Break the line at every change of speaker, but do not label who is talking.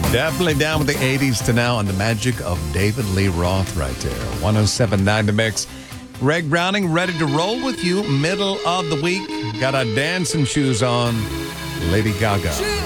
Definitely down with the 80s to now and the magic of David Lee Roth right there. 107.9 The Mix. Greg Browning ready to roll with you. Middle of the week. Got our dancing shoes on. Lady Gaga.